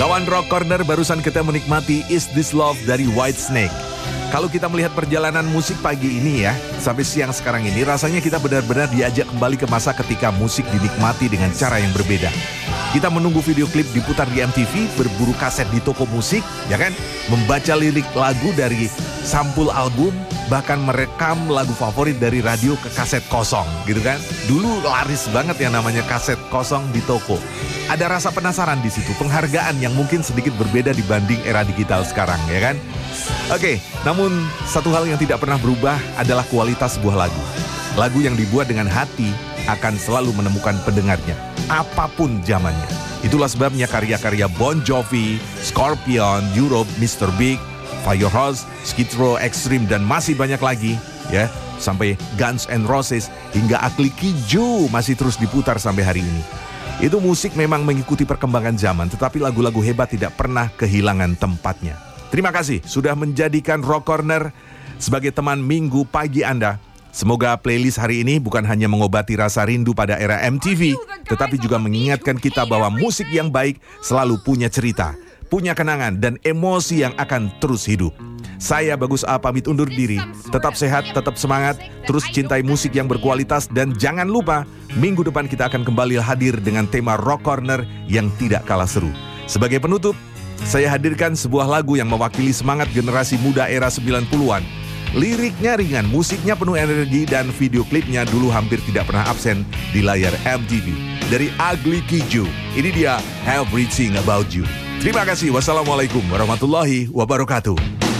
Kawan Rock Corner, barusan kita menikmati Is This Love dari Whitesnake. Kalau kita melihat perjalanan musik pagi ini ya, sampai siang sekarang ini, rasanya kita benar-benar diajak kembali ke masa ketika musik dinikmati dengan cara yang berbeda. Kita menunggu video klip diputar di MTV, berburu kaset di toko musik, ya kan? Membaca lirik lagu dari sampul album, bahkan merekam lagu favorit dari radio ke kaset kosong, gitu kan? Dulu laris banget yang namanya kaset kosong di toko. Ada rasa penasaran di situ, penghargaan yang mungkin sedikit berbeda dibanding era digital sekarang, ya kan? Oke, namun satu hal yang tidak pernah berubah adalah kualitas sebuah lagu. Lagu yang dibuat dengan hati akan selalu menemukan pendengarnya, apapun zamannya. Itulah sebabnya karya-karya Bon Jovi, Scorpion, Europe, Mr. Big, Firehouse, Skid Row, Extreme, dan masih banyak lagi, ya, sampai Guns N' Roses hingga Agli Joe masih terus diputar sampai hari ini. Itu musik memang mengikuti perkembangan zaman, tetapi lagu-lagu hebat tidak pernah kehilangan tempatnya. Terima kasih sudah menjadikan Rock Corner sebagai teman minggu pagi Anda. Semoga playlist hari ini bukan hanya mengobati rasa rindu pada era MTV, tetapi juga mengingatkan kita bahwa musik yang baik selalu punya cerita, punya kenangan dan emosi yang akan terus hidup. Saya Bagus A pamit undur diri. Tetap sehat, tetap semangat, terus cintai musik yang berkualitas, dan jangan lupa minggu depan kita akan kembali hadir dengan tema Rock Corner yang tidak kalah seru. Sebagai penutup, saya hadirkan sebuah lagu yang mewakili semangat generasi muda era 90-an. Liriknya ringan, musiknya penuh energi, dan video klipnya dulu hampir tidak pernah absen di layar MTV. Dari Agli Joe, ini dia Everything About You. Terima kasih. Wassalamualaikum warahmatullahi wabarakatuh.